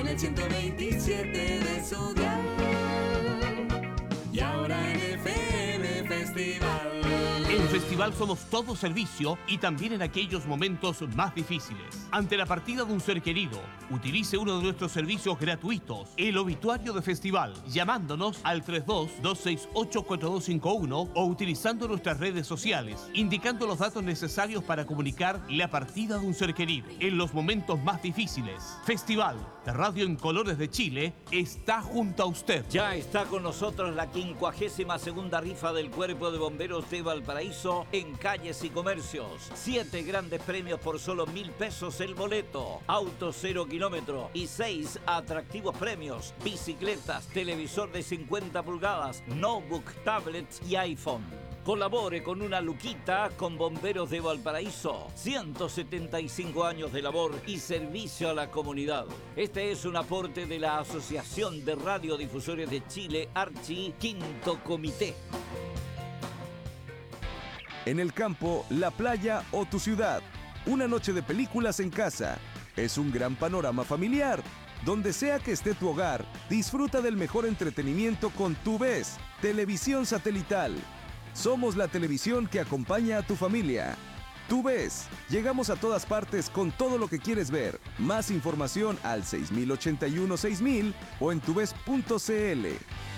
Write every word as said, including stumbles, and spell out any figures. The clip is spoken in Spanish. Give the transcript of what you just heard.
en el ciento veintisiete de su dial. Y ahora en F M Festival. En Festival somos todo servicio y también en aquellos momentos más difíciles. Ante la partida de un ser querido, utilice uno de nuestros servicios gratuitos, el obituario de Festival, llamándonos al tres dos, dos seis ocho, cuatro dos cinco uno o utilizando nuestras redes sociales, indicando los datos necesarios para comunicar la partida de un ser querido. En los momentos más difíciles, Festival, la radio en colores de Chile, está junto a usted. Ya está con nosotros la quincuagésima segunda rifa del Cuerpo de Bomberos de Valparaíso en calles y comercios. Siete grandes premios por solo mil pesos el boleto. Auto cero kilómetro y seis atractivos premios. Bicicletas, televisor de cincuenta pulgadas, notebook, tablets y iPhone. Colabore con una luquita con Bomberos de Valparaíso. ciento setenta y cinco años de labor y servicio a la comunidad. Este es un aporte de la Asociación de Radiodifusores de Chile, Archi, Quinto Comité. En el campo, la playa o tu ciudad. Una noche de películas en casa. Es un gran panorama familiar. Donde sea que esté tu hogar, disfruta del mejor entretenimiento con TuVes, televisión satelital. Somos la televisión que acompaña a tu familia. TuVes, llegamos a todas partes con todo lo que quieres ver. Más información al seis mil ochenta y uno seis mil o en tuves punto c l.